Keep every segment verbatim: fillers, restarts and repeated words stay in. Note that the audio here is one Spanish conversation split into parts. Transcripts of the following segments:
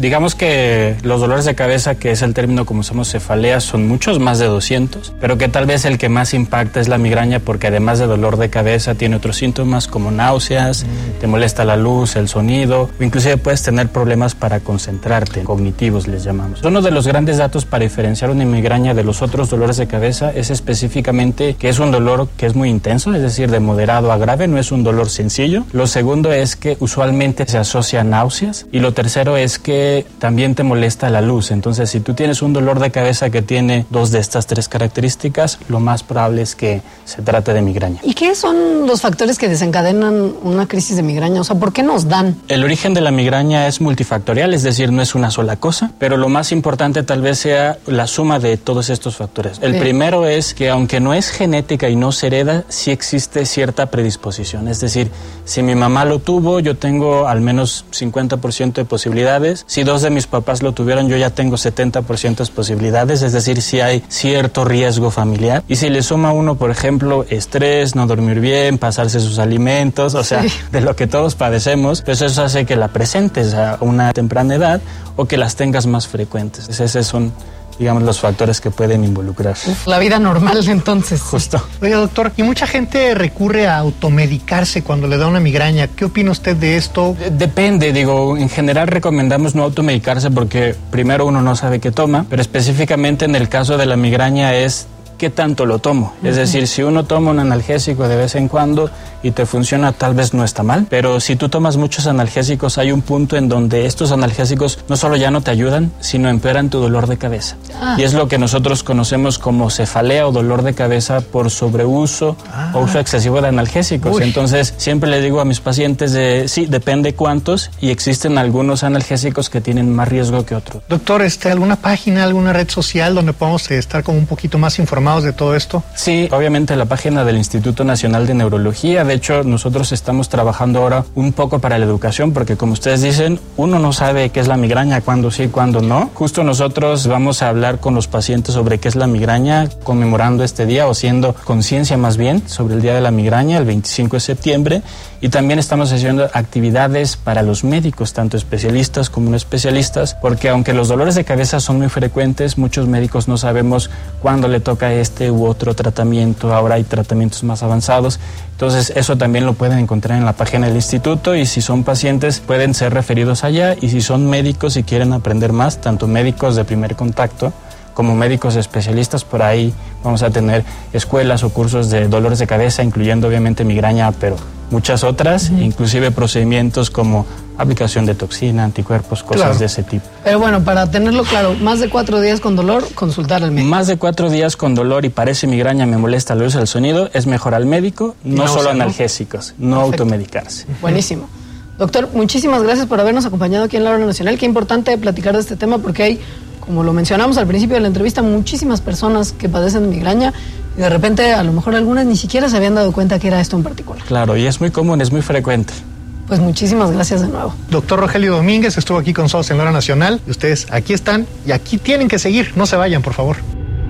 digamos que los dolores de cabeza, que es el término como usamos cefaleas, son muchos, más de doscientos, pero que tal vez el que más impacta es la migraña, porque además de dolor de cabeza tiene otros síntomas como náuseas, mm. te molesta la luz, el sonido, o inclusive puedes tener problemas para concentrarte, cognitivos les llamamos. Uno de los grandes datos para diferenciar una migraña de los otros dolores de cabeza es específicamente que es un dolor que es muy intenso, es decir, de moderado a grave, no es un dolor sencillo. Lo segundo es que usualmente se asocia a náuseas, y lo tercero es que también te molesta la luz. Entonces, si tú tienes un dolor de cabeza que tiene dos de estas tres características, lo más probable es que se trate de migraña. ¿Y qué son los factores que desencadenan una crisis de migraña? O sea, ¿por qué nos dan? El origen de la migraña es multifactorial, es decir, no es una sola cosa, pero lo más importante tal vez sea la suma de todos estos factores. El Bien. primero es que aunque no es genética y no se hereda, sí existe cierta predisposición. Es decir, si mi mamá lo tuvo, yo tengo al menos cincuenta por ciento de posibilidades. Si dos de mis papás lo tuvieron, yo ya tengo setenta por ciento de posibilidades. Es decir, si hay cierto riesgo familiar. Y si le suma uno, por ejemplo, estrés, no dormir bien, pasarse sus alimentos, o sea, sí. de lo que todos padecemos, pues eso hace que la presentes a una temprana edad o que las tengas más frecuentes. Esos son, digamos, los factores que pueden involucrar. La vida normal, entonces. Justo. Oiga, doctor, y mucha gente recurre a automedicarse cuando le da una migraña. ¿Qué opina usted de esto? Depende, digo, en general recomendamos no automedicarse porque primero uno no sabe qué toma, pero específicamente en el caso de la migraña es qué tanto lo tomo. Uh-huh. Es decir, si uno toma un analgésico de vez en cuando y te funciona, tal vez no está mal, pero si tú tomas muchos analgésicos, hay un punto en donde estos analgésicos no solo ya no te ayudan, sino empeoran tu dolor de cabeza. Ah. Y es lo que nosotros conocemos como cefalea o dolor de cabeza por sobreuso ah. o uso excesivo de analgésicos. Uy. Entonces, siempre le digo a mis pacientes de, sí, depende cuántos, y existen algunos analgésicos que tienen más riesgo que otros. Doctor, este, ¿alguna página, alguna red social donde podamos estar como un poquito más informados de todo esto? Sí, obviamente la página del Instituto Nacional de Neurología. De hecho, nosotros estamos trabajando ahora un poco para la educación, porque como ustedes dicen, uno no sabe qué es la migraña, cuándo sí, cuándo no. Justo nosotros vamos a hablar con los pacientes sobre qué es la migraña, conmemorando este día, o haciendo conciencia más bien sobre el Día de la Migraña, el veinticinco de septiembre, y también estamos haciendo actividades para los médicos, tanto especialistas como no especialistas, porque aunque los dolores de cabeza son muy frecuentes, muchos médicos no sabemos cuándo le toca este u otro tratamiento. Ahora hay tratamientos más avanzados, entonces eso también lo pueden encontrar en la página del instituto, y si son pacientes pueden ser referidos allá, y si son médicos y quieren aprender más, tanto médicos de primer contacto como médicos especialistas, por ahí vamos a tener escuelas o cursos de dolores de cabeza, incluyendo obviamente migraña, pero muchas otras, uh-huh. inclusive procedimientos como aplicación de toxina, anticuerpos, cosas claro. de ese tipo. Pero bueno, para tenerlo claro, más de cuatro días con dolor, consultar al médico. Más de cuatro días con dolor y parece migraña, me molesta la luz, el sonido, es mejor al médico, no, no solo analgésicos, no Perfecto. automedicarse. Buenísimo. Doctor, muchísimas gracias por habernos acompañado aquí en la Hora Nacional. Qué importante platicar de este tema, porque hay, como lo mencionamos al principio de la entrevista, muchísimas personas que padecen de migraña, y de repente a lo mejor algunas ni siquiera se habían dado cuenta que era esto en particular. Claro, y es muy común, es muy frecuente. Pues muchísimas gracias de nuevo. Doctor Rogelio Domínguez estuvo aquí con nosotros en la Hora Nacional, y ustedes aquí están y aquí tienen que seguir, no se vayan, por favor.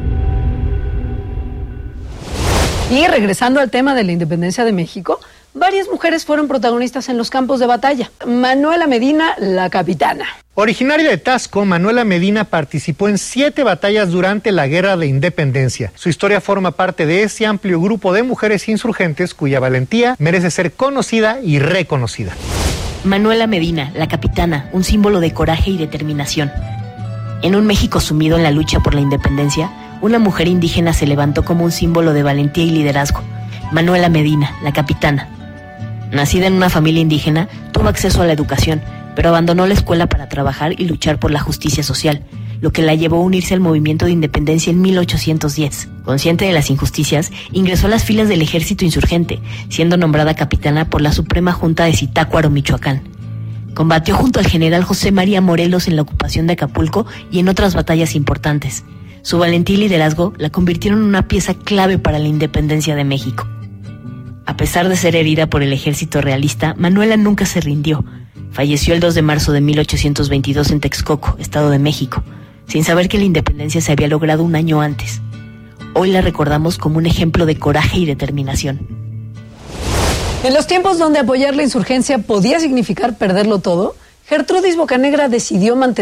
Y regresando al tema de la independencia de México, varias mujeres fueron protagonistas en los campos de batalla. Manuela Medina, la capitana. Originaria de Taxco, Manuela Medina participó en siete batallas durante la Guerra de Independencia. Su historia forma parte de ese amplio grupo de mujeres insurgentes cuya valentía merece ser conocida y reconocida. Manuela Medina, la capitana, un símbolo de coraje y determinación. En un México sumido en la lucha por la independencia, una mujer indígena se levantó como un símbolo de valentía y liderazgo. Manuela Medina, la capitana. Nacida en una familia indígena, tuvo acceso a la educación, pero abandonó la escuela para trabajar y luchar por la justicia social, lo que la llevó a unirse al movimiento de independencia en mil ochocientos diez. Consciente de las injusticias, ingresó a las filas del ejército insurgente, siendo nombrada capitana por la Suprema Junta de Zitácuaro, Michoacán. Combatió junto al general José María Morelos en la ocupación de Acapulco y en otras batallas importantes. Su valentía y liderazgo la convirtieron en una pieza clave para la independencia de México. A pesar de ser herida por el ejército realista, Manuela nunca se rindió. Falleció el dos de marzo de mil ochocientos veintidós en Texcoco, Estado de México, sin saber que la independencia se había logrado un año antes. Hoy la recordamos como un ejemplo de coraje y determinación. En los tiempos donde apoyar la insurgencia podía significar perderlo todo, Gertrudis Bocanegra decidió mantener